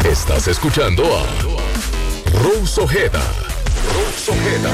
Estás escuchando a Rose Ojeda. Rose Ojeda.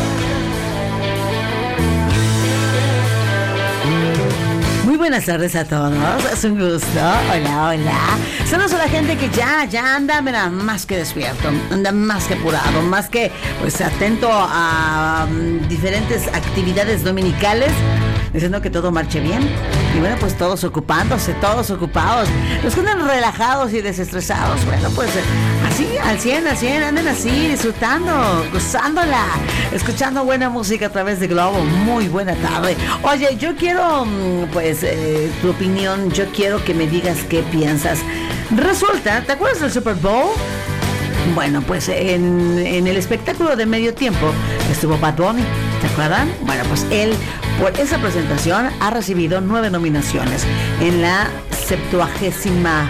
Muy buenas tardes a todos, es un gusto. Hola, hola. Saludos a la gente que ya anda, mira, más que despierto, anda más que apurado, más que pues atento a diferentes actividades dominicales, diciendo que todo marche bien. Y bueno, pues todos ocupándose, todos ocupados. Los que andan relajados y desestresados, bueno, pues así, al 100, anden así, disfrutando, gozándola, escuchando buena música a través de Globo. Muy buena tarde. Oye, yo quiero, pues, tu opinión, yo quiero que me digas qué piensas. Resulta, ¿te acuerdas del Super Bowl? Bueno, pues en el espectáculo de medio tiempo estuvo Bad Bunny, ¿te acuerdan? Bueno, pues él, por esa presentación, ha recibido 9 nominaciones en la 70ª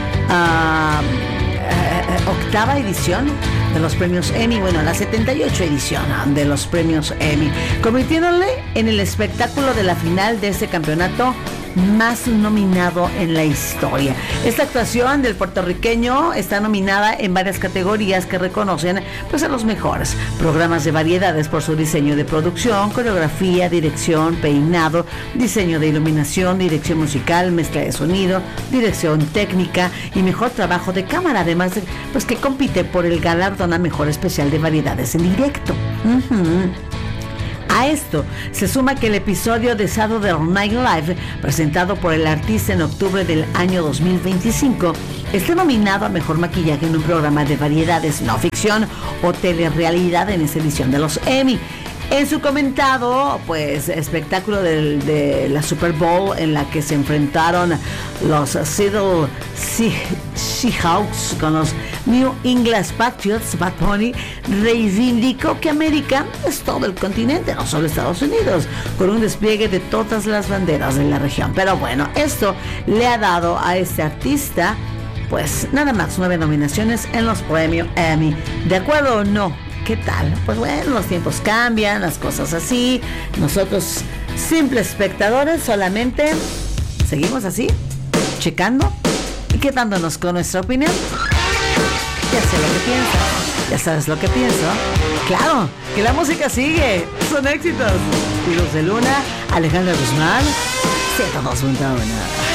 octava edición de los premios Emmy, bueno, la 78 edición de los premios Emmy, convirtiéndole en el espectáculo de la final de ese campeonato más nominado en la historia. Esta actuación del puertorriqueño está nominada en varias categorías que reconocen pues a los mejores programas de variedades por su diseño de producción, coreografía, dirección, peinado, diseño de iluminación, dirección musical, mezcla de sonido, dirección técnica y mejor trabajo de cámara, además de pues que compite por el galardón a mejor especial de variedades en directo. A esto se suma que el episodio de Saturday Night Live, presentado por el artista en octubre del año 2025, está nominado a mejor maquillaje en un programa de variedades no ficción o telerrealidad en esta edición de los Emmy. En su comentado, pues, espectáculo de la Super Bowl en la que se enfrentaron los Seattle Seahawks con los New England Patriots, Bad Bunny reivindicó que América es todo el continente, no solo Estados Unidos, con un despliegue de todas las banderas de la región. Pero bueno, esto le ha dado a este artista, pues, nada más 9 nominaciones en los premios Emmy. ¿De acuerdo o no? ¿Qué tal? Pues bueno, los tiempos cambian, las cosas así. Nosotros, simples espectadores, solamente seguimos así, checando y quedándonos con nuestra opinión. Ya sé lo que piensas, ya sabes lo que pienso. Claro, que la música sigue, son éxitos. Tiros de Luna, Alejandra Guzmán, 102.1.